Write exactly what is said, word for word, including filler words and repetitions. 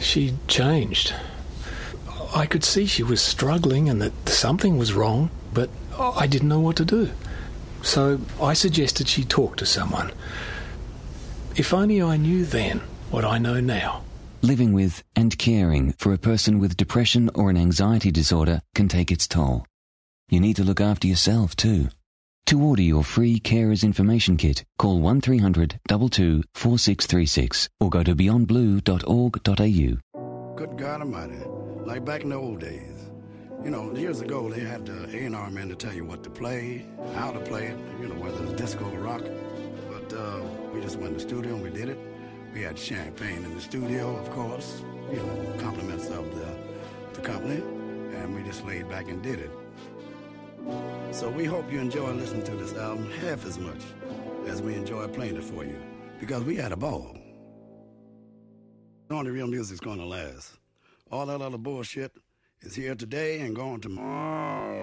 She changed. I could see she was struggling and that something was wrong, but I didn't know what to do. So I suggested she talk to someone. If only I knew then what I know now. Living with and caring for a person with depression or an anxiety disorder can take its toll. You need to look after yourself too. To order your free Carers Information Kit, call one three hundred two two four six three six or go to beyond blue dot org dot a u. Good God Almighty, like back in the old days. You know, years ago they had the A and R man to tell you what to play, how to play it, you know, whether it's disco or rock. But uh, we just went in the studio and we did it. We had champagne in the studio, of course, you know, compliments of the, the company, and we just laid back and did it. So we hope you enjoy listening to this album half as much as we enjoy playing it for you, because we had a ball. Only real music's gonna last. All that other bullshit is here today and gone tomorrow.